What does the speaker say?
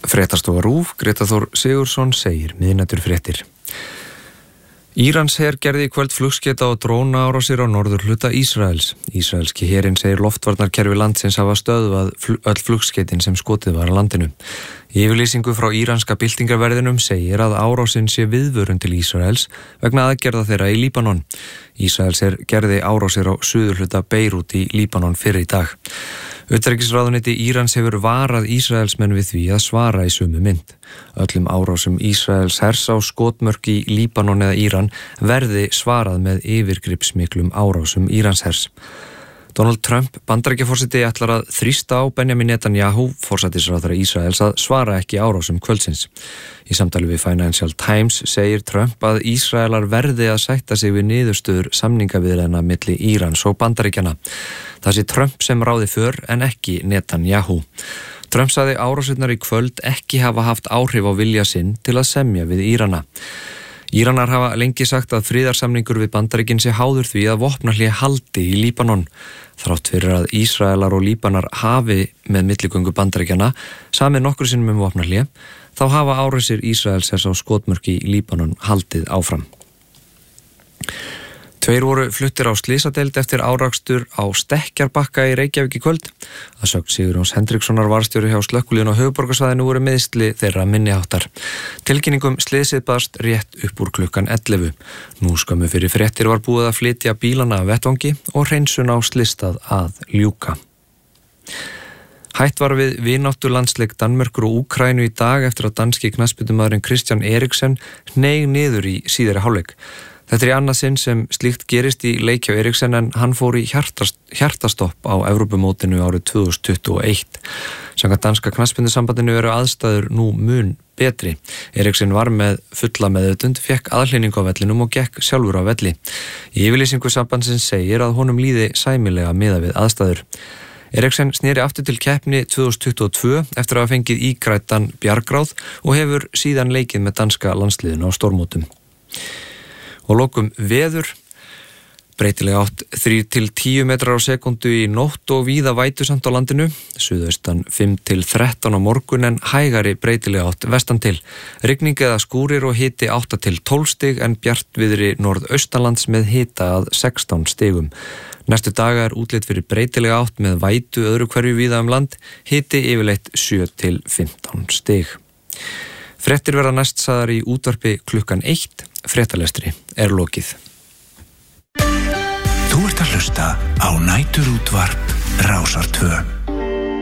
Fréttastofa RÚV, Greta Þór Sigurðsson segir miðnæturfréttir. Írans her gerði í kvöld flugskeyta og drónaárásir á norðurhluta Ísraels. Ísraelski herinn segir loftvarnarkerfi landsins hafa stöðvað öll flugskeytin sem skotið var á landinu. Í yfirlýsingu frá íranska byltingarverðinum segir að árásin sé viðvörun til Ísraels vegna aðgerða þeirra í Líbanon. Ísraels her gerði árásir á suðurhluta Beirút í Líbanon fyrr í dag. Utanríkisráðuneyti Írans hefur varað Ísraelsmenn við því að svara í sömu mynd. Öllum árásum Ísraels hers á skotmörk í Líbanon eða Íran verði svarað með yfirgripsmiklum árásum Írans hers. Donald Trump, Bandaríkjaforseti, ætlar að þrýsta á Benjamin Netanyahu, forsætisráðherra Ísraels, að svara ekki árásum kvöldsins. Í samtali við Financial Times segir Trump að Ísraelar verði að sætta sig við niðurstöður samningaviðræðna milli Írans og Bandaríkjanna. Það sé Trump sem ráði för en ekki Netanyahu. Trump sagði árásirnar í kvöld ekki hafa haft áhrif á vilja sinn til að semja við Írana. Íranar hafa lengi sagt að friðarsamningur við Bandaríkin sé háður því að vopnahlé haldi í Líbanon. Þrátt fyrir að Ísraelar og Líbanar hafi með milligöngu Bandaríkjana samið nokkru sinnum vopnahlé, þá hafa árásir Ísraels á skotmörk í Líbanon haldið áfram. 2 voru fluttir á slysadeild eftir árakstur á Stekkjarbakka í Reykjavík í kvöld. Að sögn Sigurjóns Hendrikssonar varðstjóri hjá slökkviliðinu á höfuðborgarsvæðinu voru meiðsli þeirra minniháttar. Tilkynningum slysið barst rétt upp úr klukkan 11. Nú skömmu fyrir fréttir var búið að flytja bílana af vettvangi og hreinsun á slystað að ljúka. Hætt var við vináttulandsleik Danmerkur og Úkraínu í dag eftir að danski knattspyrnumaðurinn Christian Eriksen hneig niður í síðari hálfleik. Þetta er í annað sinn sem slíkt gerist í leik hjá Eriksen en hann fór í hjartastopp á Evrópumótinu árið 2021. Samkvæmt danska knattspyrnusambandinu eru aðstæður nú mun betri. Eriksen var með fulla meðvitund, fékk aðhlynningu á vellinum og gekk sjálfur á velli. Í yfirlýsingu sambandsins segir að honum líði sæmilega miðað við aðstæður. Eriksen sneri aftur til keppni 2022 eftir að hafa fengið ígræddan bjargráð og hefur síðan leikið með danska landsliðinu á stórmótum. Og lokum veður, breytileg átt 3-10 metrar á sekundu í nótt og víða vætusamt á landinu, suðaustan 5-13 á morgun en hægari breytileg átt vestan til. Rigning eða skúrir og hiti 8-12 stig en bjartviðri norðaustanlands með hita að 16 stigum. Næstu daga er útlit fyrir breytileg átt með vætu öðru hverju víða land, hiti yfirleitt 7-15 stig. Fréttir verða næst sagðar í útvarpi klukkan 1. Fréttalestri er lokið. Þú ert að hlusta á Næturútvarp Rásar 2.